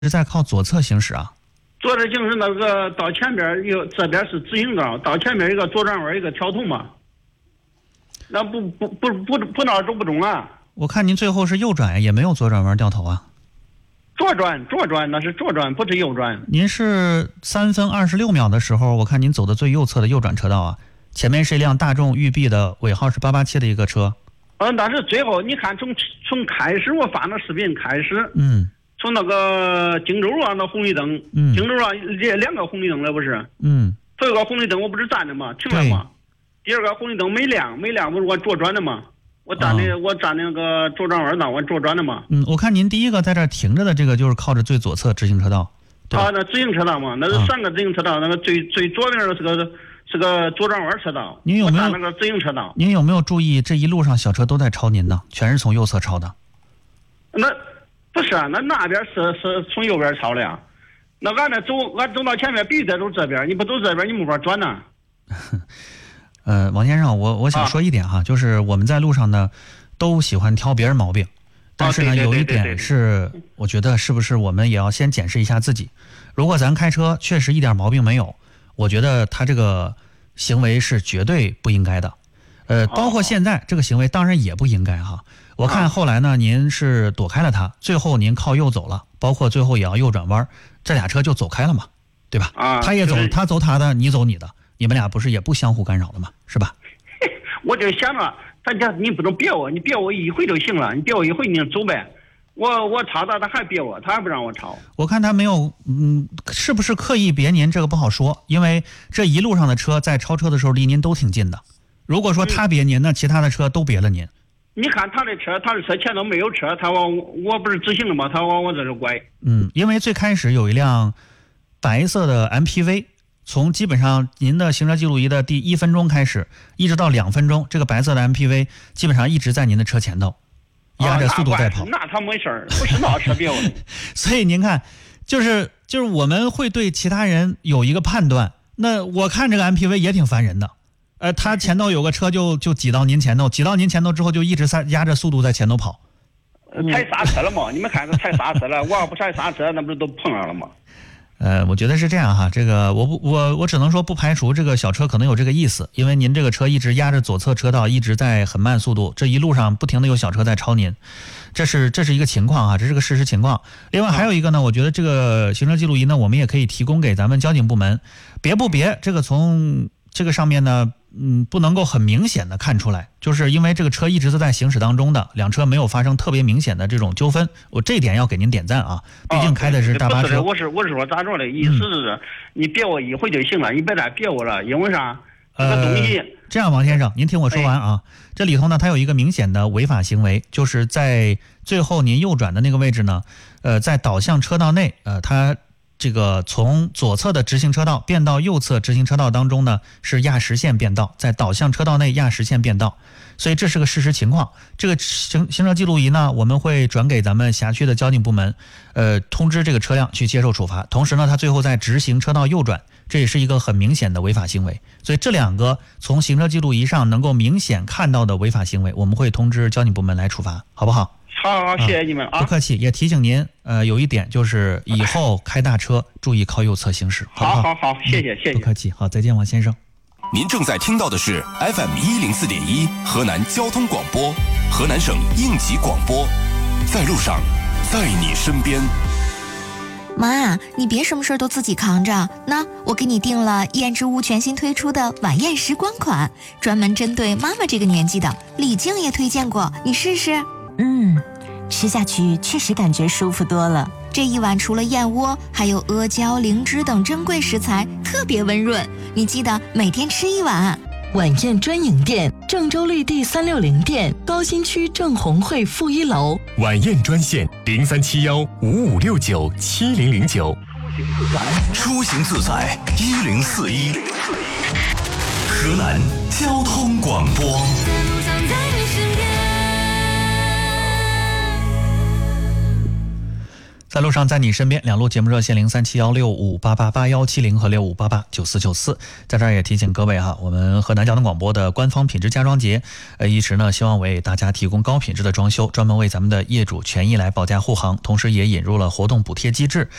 是在靠左侧行驶啊？ 左侧行驶那个到前边有这边是直行道，到前边一个左转弯一个调头嘛。那不那走不中啊。 我看您最后是右转，也没有左转弯掉头啊。 左转那是左转，不是右转。 您是3分26秒的时候，我看您走的最右侧的右转车道啊，前面是一辆大众玉 B 的尾号是887的一个车。 但是最后你看从开始我发那视频开始，从那个荆州路上的红绿灯，荆州上2个红绿灯了不是？头一个红绿灯我不是站着嘛，停了嘛。第二个红绿灯没亮不是我左转的嘛？我站那个左转弯上，我左转的嘛。 我看您第一个在这停着的这个就是靠着最左侧直行车道。 那直行车道嘛，那是3个直行车道，那个最左边的是个左转弯车道。 您有没有那个直行车道？ 您有没有注意这一路上小车都在超您呢？全是从右侧超的。 那不是啊，那边是从右边超的呀。那俺走到前面必须得走这边，你不走这边你没法转呢。 王先生，我想说一点哈，就是我们在路上呢，都喜欢挑别人毛病，但是呢，有一点是，我觉得是不是我们也要先检视一下自己。如果咱开车确实一点毛病没有，我觉得他这个行为是绝对不应该的。包括现在这个行为当然也不应该哈。我看后来呢，您是躲开了他，最后您靠右走了，包括最后也要右转弯，这俩车就走开了嘛，对吧？他也走，他走他的，你走你的。你们俩不是也不相互干扰了吗？是吧？ 我就想着，他讲你不能别我，你别我一回就行了，你别我一回你就走呗。我超他还别我，他还不让我超。 我看他没有，是不是刻意别您？这个不好说，因为这一路上的车在超车的时候离您都挺近的。如果说他别您，那其他的车都别了您。 你看他的车前头没有车，他往我不是直行了吗？他往我这就拐。 因为最开始有一辆白色的 MPV。从基本上您的行车记录仪的第1分钟开始，一直到2分钟，这个白色的 MPV 基本上一直在您的车前头，压着速度在跑。 那他没事儿，不是那车别我。 所以您看，就是我们会对其他人有一个判断。那我看这个 MPV 也挺烦人的，他前头有个车就挤到您前头，挤到您前头之后就一直压着速度在前头跑。 踩刹车了嘛？你们看着踩刹车了，我要不踩刹车，那不是都碰上了吗？ 我觉得是这样哈，这个我只能说不排除这个小车可能有这个意思，因为您这个车一直压着左侧车道，一直在很慢速度，这一路上不停的有小车在超您，这是一个情况啊，这是个事实情况。另外还有一个呢，我觉得这个行车记录仪呢，我们也可以提供给咱们交警部门，别不别，这个从这个上面呢，不能够很明显的看出来，就是因为这个车一直都在行驶当中的，两车没有发生特别明显的这种纠纷，我这一点要给您点赞啊！毕竟开的是大巴车。 我是说咋着的？意思是你别我一回就行了，你别再别我了，因为啥？这个东西。 这样，王先生，您听我说完啊。这里头呢，它有一个明显的违法行为，就是在最后您右转的那个位置呢，在导向车道内，它。这个从左侧的直行车道变到右侧直行车道当中呢，是压实线变道，在导向车道内压实线变道，所以这是个事实情况。这个行车记录仪呢，我们会转给咱们辖区的交警部门，通知这个车辆去接受处罚。同时呢，他最后在直行车道右转，这也是一个很明显的违法行为。所以这两个从行车记录仪上能够明显看到的违法行为，我们会通知交警部门来处罚，好不好？ 好，谢谢你们啊！ 不客气，也提醒您，有一点就是以后开大车注意靠右侧行驶，好不好？ 好，谢谢。 不客气，好，再见，王先生。 您正在听到的是 FM104.1河南交通广播，河南省应急广播，在路上，在你身边。 妈，你别什么事都自己扛着，那我给你订了燕之屋全新推出的晚宴时光款，专门针对妈妈这个年纪的，李静也推荐过，你试试。 吃下去确实感觉舒服多了。 这一碗除了燕窝，还有阿胶、灵芝等珍贵食材，特别温润。你记得每天吃一碗。 晚宴专营店：郑州绿地360店，高新区郑红汇负1楼。 晚宴专线037155697009。 出行自在1041，河南交通广播。 在路上，在你身边，两路节目热线037165888170和65889494。在这儿也提醒各位哈，我们河南交通广播的官方品质家装节，一直呢希望为大家提供高品质的装修，专门为咱们的业主权益来保驾护航，同时也引入了活动补贴机制。